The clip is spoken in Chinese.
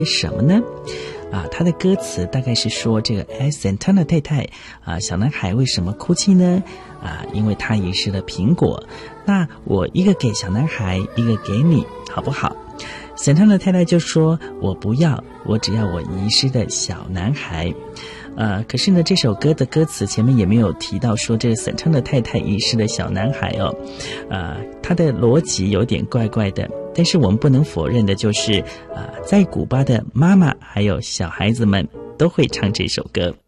什么呢？他的歌词大概是说这个Santana 太太小男孩为什么哭泣呢？因为他遗失了苹果。那我一个给小男孩，一个给你，好不好？Santana 太太就说：“我不要，我只要我遗失的小男孩。”可是呢，这首歌的歌词前面也没有提到说这个Santana太太遗失的小男孩哦。他的逻辑有点怪怪的。但是我们不能否认的就是在古巴的妈妈还有小孩子们都会唱这首歌。